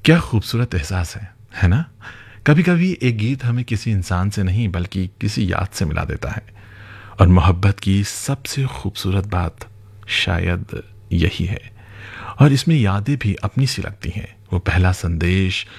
क्या खूबसूरत एहसास है ना? कभी-कभी एक गीत हमें किसी इंसान से नहीं बल्कि किसी याद से मिला देता है और मोहब्बत की सबसे खूबसूरत बात शायद यही है और इसमें यादें भी अपनी सी लगती हैं। वो पहला संदेश